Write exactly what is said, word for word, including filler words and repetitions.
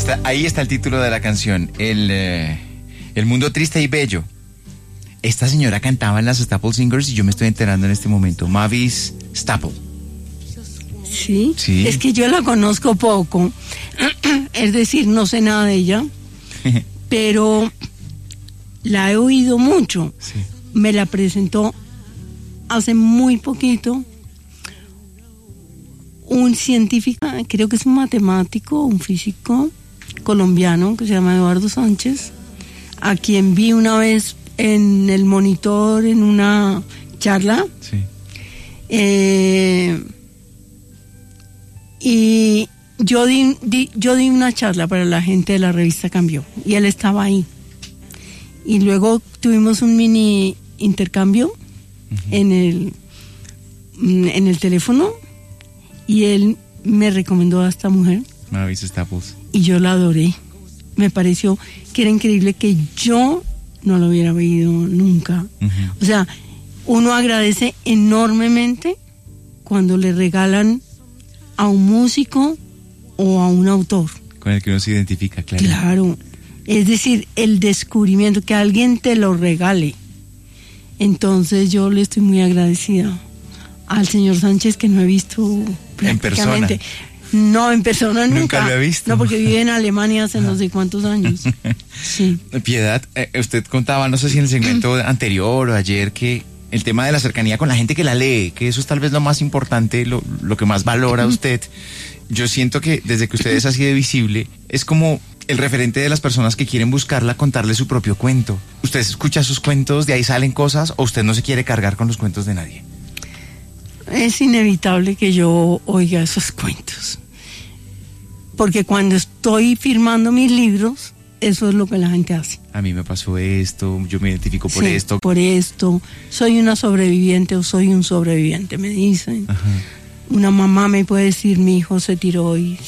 está, ahí está el título de la canción, el, eh, el mundo triste y bello. Esta señora cantaba en las Staple Singers y yo me estoy enterando en este momento. Mavis Staple. ¿Sí? Sí. Es que yo la conozco poco. Es decir, no sé nada de ella. Pero la he oído mucho. Sí. Me la presentó hace muy poquito un científico, creo que es un matemático, un físico colombiano que se llama Eduardo Sánchez, a quien vi una vez en el monitor en una charla. Sí. Eh, y yo di, di, yo di una charla para la gente de la revista Cambio y él estaba ahí. Y luego tuvimos un mini intercambio uh-huh. en el en el teléfono y él me recomendó a esta mujer. Mavis Staples. Y yo la adoré. Me pareció que era increíble que yo no lo hubiera oído nunca. Uh-huh. O sea, uno agradece enormemente cuando le regalan a un músico o a un autor. Con el que uno se identifica, claro. Claro. Es decir, el descubrimiento, que alguien te lo regale. Entonces yo le estoy muy agradecida al señor Sánchez, que no he visto prácticamente. En persona. No, en persona nunca. Nunca lo he visto. No, porque vive en Alemania hace no sé cuántos años. Sí. Piedad, eh, usted contaba, no sé si en el segmento anterior o ayer, que el tema de la cercanía con la gente que la lee, que eso es tal vez lo más importante, lo, lo que más valora usted. Yo siento que desde que usted es así de visible, es como el referente de las personas que quieren buscarla, contarle su propio cuento. ¿Usted escucha sus cuentos, de ahí salen cosas, o usted no se quiere cargar con los cuentos de nadie? Es inevitable que yo oiga esos cuentos. Porque cuando estoy firmando mis libros, eso es lo que la gente hace. A mí me pasó esto, yo me identifico por sí, esto. por esto, soy una sobreviviente o soy un sobreviviente, me dicen. Ajá. Una mamá me puede decir, mi hijo se tiró y